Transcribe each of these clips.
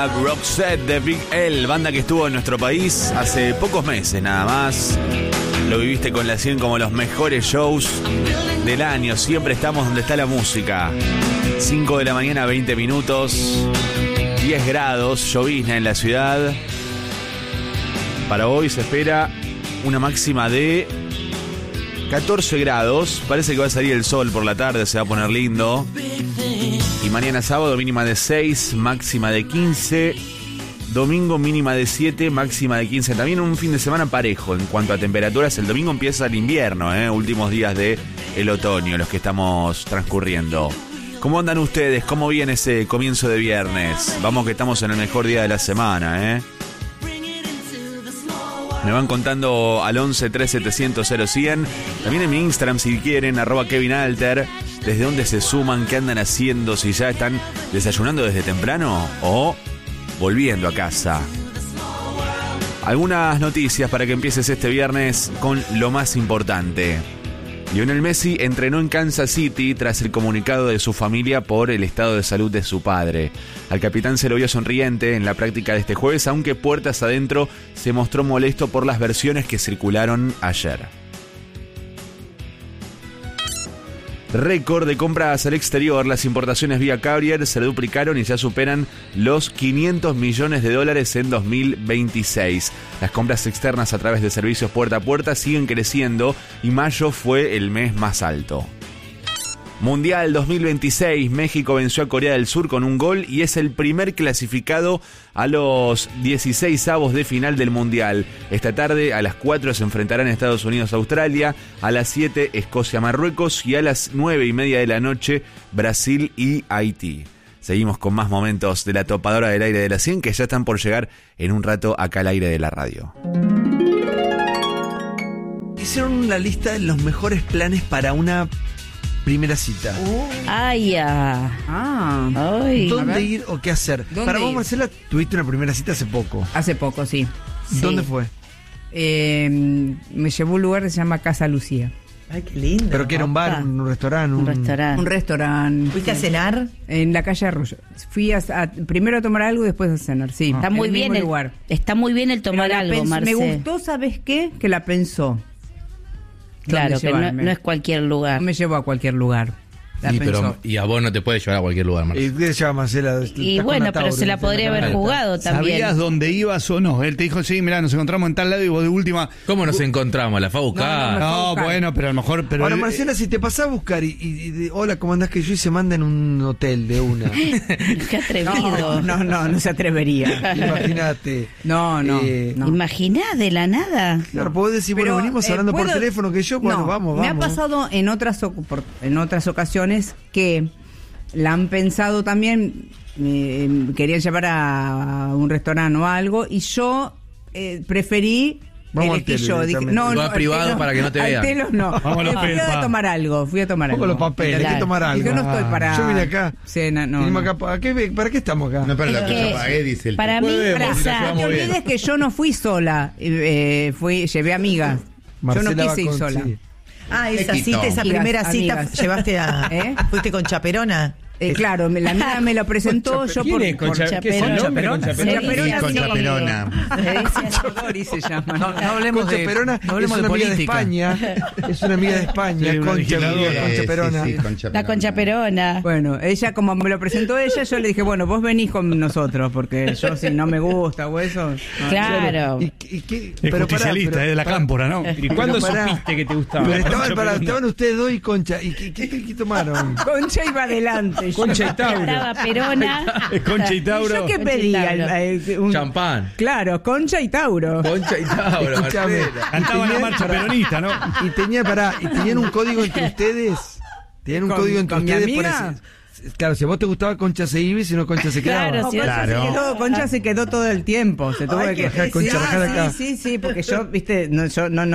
Up, Roxette de Big L, banda que estuvo en nuestro país hace pocos meses nada más. Lo viviste con la 100 como los mejores shows del año. Siempre estamos donde está la música. 5 de la mañana, 20 minutos, 10 grados, llovizna en la ciudad. Para hoy se espera una máxima de 14 grados. Parece que va a salir el sol por la tarde, se va a poner lindo. Y mañana sábado mínima de 6, máxima de 15. Domingo mínima de 7, máxima de 15. También un fin de semana parejo en cuanto a temperaturas. El domingo empieza el invierno, últimos días del otoño, los que estamos transcurriendo. ¿Cómo andan ustedes? ¿Cómo viene ese comienzo de viernes? Vamos que estamos en el mejor día de la semana, Me van contando al 11 3700 0100. También en mi Instagram si quieren, @KevinAlter. ¿Desde dónde se suman? ¿Qué andan haciendo? Si ya están desayunando desde temprano o volviendo a casa. Algunas noticias para que empieces este viernes con lo más importante. Lionel Messi entrenó en Kansas City tras el comunicado de su familia por el estado de salud de su padre. Al capitán se lo vio sonriente en la práctica de este jueves, aunque puertas adentro se mostró molesto por las versiones que circularon ayer. Récord de compras al exterior. Las importaciones vía Carrier se duplicaron y ya superan los $500 millones en 2026. Las compras externas a través de servicios puerta a puerta siguen creciendo y mayo fue el mes más alto. Mundial 2026, México venció a Corea del Sur con un gol y es el primer clasificado a los 16avos de final del Mundial. Esta tarde a las 4 se enfrentarán Estados Unidos-Australia, a las 7 Escocia-Marruecos y a las 9:30 de la noche Brasil y Haití. Seguimos con más momentos de la topadora del aire de la 100 que ya están por llegar en un rato acá al aire de la radio. Hicieron la lista de los mejores planes para una primera cita. Ay. ¿Dónde ir o qué hacer? Para vos, Marcela, tuviste una primera cita hace poco. Hace poco, sí. ¿Dónde fue? Me llevó a un lugar que se llama Casa Lucía. Ay, qué lindo. ¿Pero que era un bar, un restaurante? Un restaurante. ¿Fuiste a cenar? En la calle Arroyo. Fui primero a tomar algo y después a cenar, sí. Está muy bien el lugar. Está muy bien el tomar algo, Marcela. Me gustó, ¿sabes qué? Que la pensó. Claro, que no es cualquier lugar. No me llevo a cualquier lugar. Y a vos no te puedes llevar a cualquier lugar, Marcelo. ¿Y qué se llama, Marcela? Y bueno, pero se la podría haber jugado también. ¿Sabías dónde ibas o no? Él te dijo, sí, mirá, nos encontramos en tal lado y vos de última... ¿Cómo nos encontramos? ¿La fue a buscar? No, bueno, pero a lo mejor... Ahora, Marcela, si te pasás a buscar y hola, ¿cómo andás? Que yo y se manda en un hotel de una. Qué atrevido. No se atrevería. Imagínate. No. Imaginá de la nada. Claro, podés decir, bueno, venimos hablando por teléfono que yo, bueno, vamos. Me ha pasado en otras ocasiones que la han pensado también, querían llevar a un restaurante o algo, y yo preferí elegí yo. Dije, no, privado para que no te vean. Fui a tomar algo. Pongo los papeles, hay que tomar algo. Yo no estoy para... Yo vine acá. Vinimos acá. ¿Para qué estamos acá? No, para la que pagué, dice el para mí, no te olvides que yo no fui sola. Llevé amigas. Marcela, yo no quise ir sola. Sí. Esa primera cita llevaste fuiste con chaperona. Claro, la amiga me lo presentó. Yo ¿Quién es con chaperona? Con chaperona. Doris se llama. No hablemos de chaperona. No hablemos de política. España. Es una amiga de España. Con chaperona. La conchaperona. Bueno, ella como me lo presentó ella, yo le dije, bueno, vos venís con nosotros, porque yo si no me gusta o eso. Claro. Pero justicialista, es de la cámpora, ¿no? ¿Y cuándo supiste que te gustaba? Estaban ustedes dos y Concha. ¿Y qué tomaron? Concha iba adelante. Concha y Tauro. Estaba Perona. Concha y Tauro. ¿Yo qué pedía? Champán. Claro, Concha y Tauro. Concha y Tauro. Cantaban la marcha peronista, ¿no? Y tenían un código entre ustedes. ¿Tenían un código entre ustedes? Por eso. Claro, si a vos te gustaba, Concha se iba y si no, Concha se quedaba. Concha se quedó todo el tiempo. Se tuvo que dejar Concha acá. Sí, porque yo, viste, no.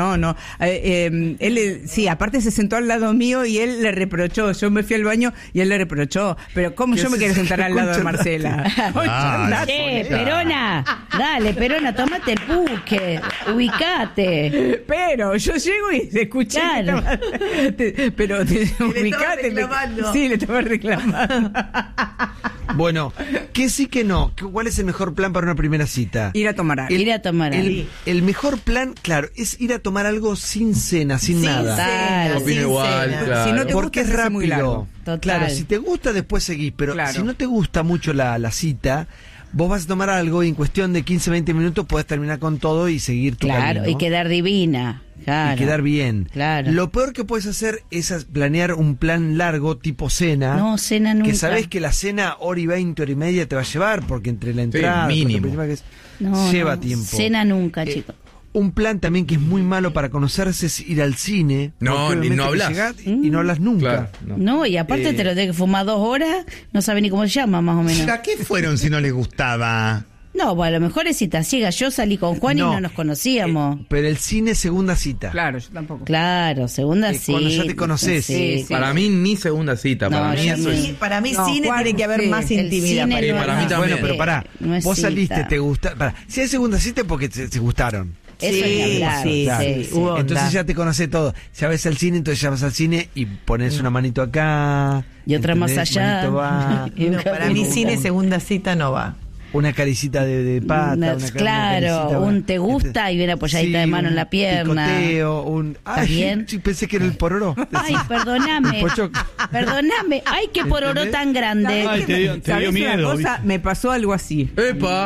Él, sí, aparte se sentó al lado mío y él le reprochó. Yo me fui al baño y él le reprochó. Pero ¿cómo yo me quiero sentar al lado de Marcela? Perona, dale, Perona, tómate el buque, ubicate. Pero yo llego y se escucha. Claro. Pero ubicate. Le estaba reclamando. Sí, le estaba reclamando. Bueno, ¿qué sí que no? ¿Cuál es el mejor plan para una primera cita? Ir a tomar algo. Ir a tomar algo. El mejor plan, claro, es ir a tomar algo sin cena, sin nada. Claro. Opino igual, claro. Si no te Porque gusta, es se hace muy rápido. largo. Total. Claro, si te gusta, después seguís. Pero Claro. si no te gusta mucho la cita, vos vas a tomar algo y en cuestión de 15, 20 minutos podés terminar con todo y seguir tu Claro, camino. y quedar divina. Claro. Y quedar bien. Claro. Lo peor que puedes hacer es planear un plan largo tipo cena. No, cena nunca. Que sabés que la cena hora y 20, hora y media te va a llevar, porque entre la entrada... mínimo. porque que No, lleva no. tiempo. Cena nunca, chicos. Un plan también que es muy malo para conocerse es ir al cine. No, porque ni obviamente no que hablas. llegás y no hablas nunca. Claro, No, y aparte te lo tenés que fumar 2 horas, no sabe ni cómo se llama, más o menos. ¿A qué fueron si no les gustaba? No, bueno, a lo mejor es cita ciega. Yo salí con Juan y no nos conocíamos. Pero el cine, segunda cita. Claro, yo tampoco. Claro, segunda cita. Cuando ya te conocés. Sí. Para mí ni segunda cita, No, para mí yo eso sí. es... Para mí No, cine Juan, tiene que haber sí. más El intimidad. cine no para mí es- también. Bueno, pero pará. No es Vos cita. saliste, te gusta. Pará. Si hay segunda cita es porque se gustaron. Eso Sí, es hablar, sí, Claro. sí. Hubo onda. Entonces ya te conocés todo. Ya ves al cine, entonces ya vas al cine y pones una manito acá. Y otra más ¿entendés? allá. Manito va, Y un No, para mí cine segunda cita no va. una caricita de pata. Claro, un te gusta y bien apoyadita de mano en la pierna. Picoteo, ¿Estás bien? Sí, pensé que era el pororó. Ay, perdóname. El pochoclo. Perdóname. Ay, qué pororó ¿Entendés? tan grande. Ay, te dio ¿Sabés una miedo, cosa? ¿viste? Me pasó algo así. ¡Epa!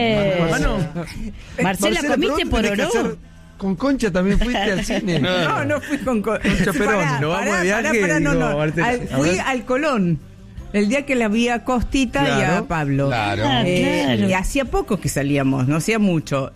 Marcela, pero ¿comiste vos tenés que pororó? hacer- Con Concha también fuiste al cine. No fui con Chaperón. Nos vamos de viaje, no, digo, no. Marcela, Fui al Colón. El día que la vi a Costita y a Claro. Pablo. Claro. Ah, claro. Y hacía poco que salíamos, no hacía mucho.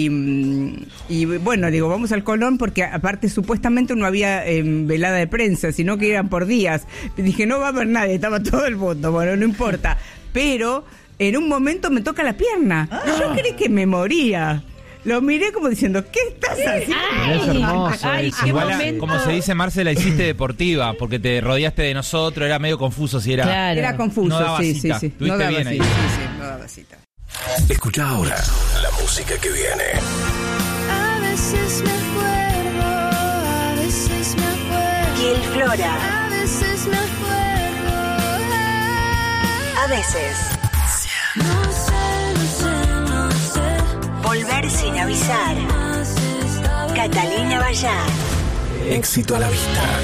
Y bueno, digo, vamos al Colón porque aparte supuestamente no había velada de prensa, sino que eran por días. Y dije, no va a haber nadie, estaba todo el mundo, bueno, no importa. Pero en un momento me toca la pierna. Yo creí que me moría. Lo miré como diciendo, ¿qué estás haciendo? Ay, Es hermoso ay, eso. qué Igual, momento. como se dice, Marce, la hiciste deportiva, porque te rodeaste de nosotros, era medio confuso si era... Claro. Era confuso, No daba sí, cita. sí, sí. Estuviste No daba bien ahí. cita, sí, no daba cita. Escucha ahora la música que viene. A veces me acuerdo, a veces me acuerdo. Piel Flora. A veces me acuerdo. A veces. No sé. Volver sin avisar. Catalina Bayar. Éxito a la vista.